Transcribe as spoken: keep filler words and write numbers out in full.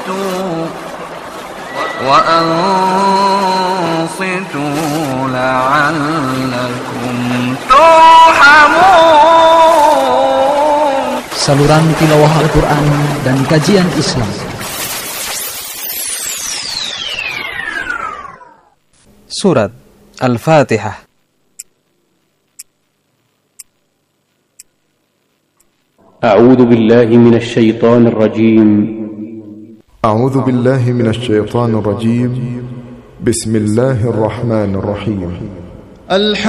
وأنصتوا لعلكم ترحمون. Saluran tilawah Al-Quran dan kajian Islam. Surat Al-Fatihah. أعوذ بالله من الشيطان الرجيم أعوذ بالله من الشيطان الرجيم بسم الله الرحمن الرحيم.